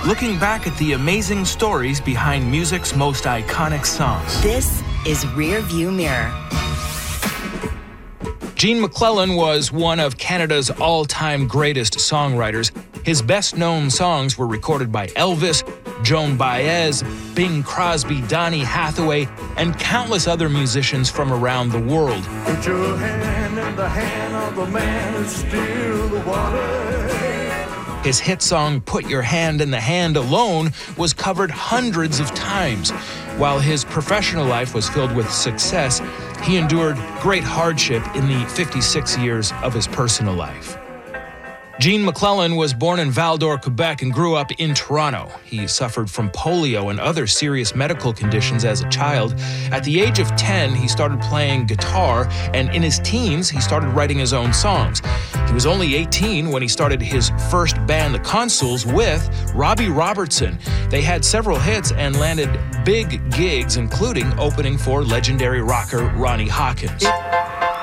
looking back at the amazing stories behind music's most iconic songs. This is Rear View Mirror. Gene MacLellan was one of Canada's all-time greatest songwriters. His best-known songs were recorded by Elvis, Joan Baez, Bing Crosby, Donny Hathaway, and countless other musicians from around the world. Put your hand in the hand of the man who steals the water. His hit song, Put Your Hand in the Hand Alone, was covered hundreds of times. While his professional life was filled with success, he endured great hardship in the 56 years of his personal life. Gene MacLellan was born in Val-d'Or, Quebec, and grew up in Toronto. He suffered from polio and other serious medical conditions as a child. At the age of 10, he started playing guitar, and in his teens, he started writing his own songs. He was only 18 when he started his first band, the Consuls, with Robbie Robertson. They had several hits and landed big gigs, including opening for legendary rocker Ronnie Hawkins.